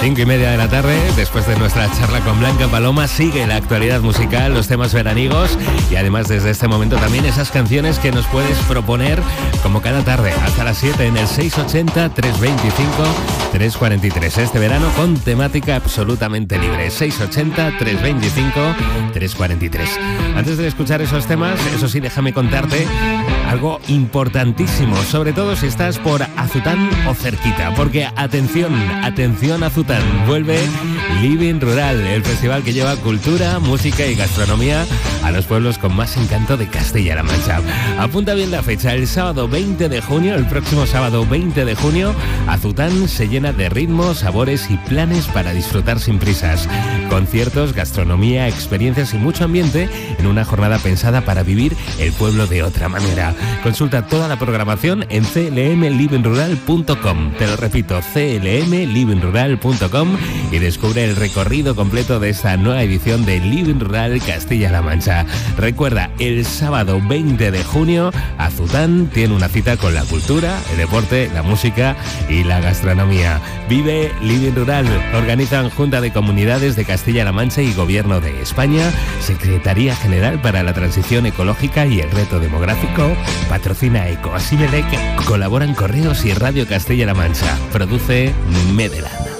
5:30 de la tarde, después de nuestra charla con Blanca Paloma, sigue la actualidad musical, los temas veraniegos y además desde este momento también esas canciones que nos puedes proponer como cada tarde hasta las 7 en el 680-325-343. Este verano con temática absolutamente libre. 680-325-343. Antes de escuchar esos temas, eso sí, déjame contarte algo importantísimo, sobre todo si estás por Azután o cerquita, porque atención Azután, vuelve Living Rural, el festival que lleva cultura, música y gastronomía a los pueblos con más encanto de Castilla-La Mancha. Apunta bien la fecha, el sábado 20 de junio, el próximo sábado 20 de junio, Azután se llena de ritmos, sabores y planes para disfrutar sin prisas. Conciertos, gastronomía, experiencias y mucho ambiente en una jornada pensada para vivir el pueblo de otra manera. Consulta toda la programación en clmlivingrural.com. Te lo repito, clmlivingrural.com y descubre el recorrido completo de esta nueva edición de Living Rural Castilla-La Mancha. Recuerda, el sábado 20 de junio, Azután tiene una cita con la cultura, el deporte, la música y la gastronomía. Vive Living Rural. Organizan Junta de Comunidades de Castilla-La Mancha y Gobierno de España, Secretaría General para la Transición Ecológica y el Reto Demográfico. Patrocina Eco, Asimelec, colaboran Correos y Radio Castilla-La Mancha. Produce Medeland.